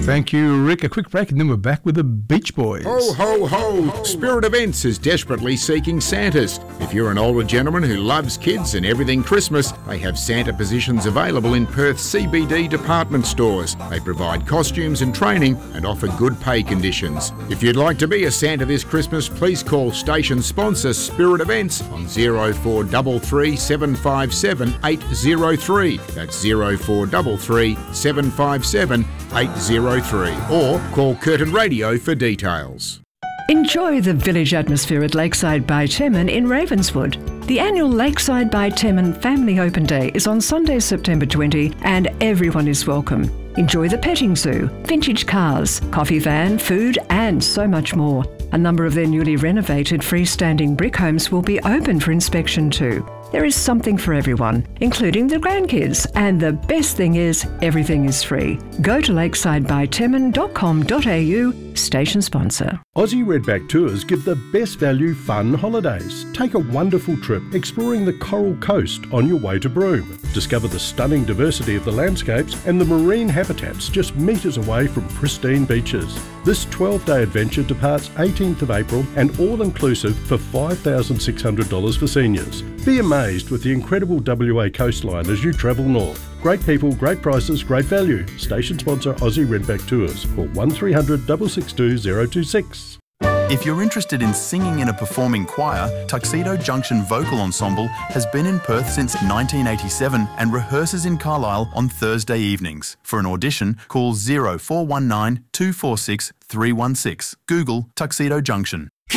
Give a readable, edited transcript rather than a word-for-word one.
Thank you, Rick. A quick break and then we're back with the Beach Boys. Ho, ho, ho! Spirit Events is desperately seeking Santas. If you're an older gentleman who loves kids and everything Christmas, they have Santa positions available in Perth CBD department stores. They provide costumes and training and offer good pay conditions. If you'd like to be a Santa this Christmas, please call station sponsor Spirit Events on 0433 757 803. That's 0433 757 803. Or call Curtin Radio for details. Enjoy the village atmosphere at Lakeside by Temin in Ravenswood. The annual Lakeside by Temin Family Open Day is on Sunday, September 20, and everyone is welcome. Enjoy the petting zoo, vintage cars, coffee van, food, and so much more. A number of their newly renovated freestanding brick homes will be open for inspection too. There is something for everyone, including the grandkids. And the best thing is, everything is free. Go to lakesidbytemin.com.au, station sponsor. Aussie Redback Tours give the best value fun holidays. Take a wonderful trip exploring the Coral Coast on your way to Broome. Discover the stunning diversity of the landscapes and the marine habitats just metres away from pristine beaches. This 12-day adventure departs 18th of April and all-inclusive for $5,600 for seniors. Be amazed with the incredible WA coastline as you travel north. Great people, great prices, great value. Station sponsor Aussie Redback Tours. Call 1300 662 026. If you're interested in singing in a performing choir, Tuxedo Junction Vocal Ensemble has been in Perth since 1987 and rehearses in Carlisle on Thursday evenings. For an audition, call 0419 246 316. Google Tuxedo Junction.